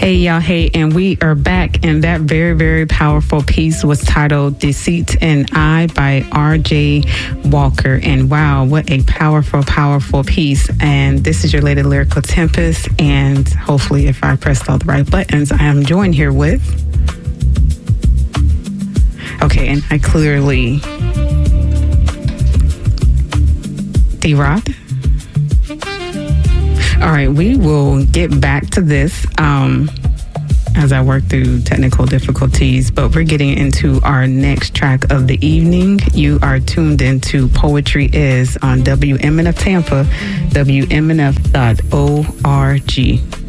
Hey, y'all. Hey, and we are back. And that very, very powerful piece was titled Deceit and I by R.J. Walker. And wow, what a powerful, powerful piece. And this is your Lady Lyrical Tempest. And hopefully, if I pressed all the right buttons, I am joined here with... Okay, and I clearly... D-Rod? All right, we will get back to this as I work through technical difficulties, but we're getting into our next track of the evening. You are tuned into Poetry Is on WMNF Tampa, WMNF.org.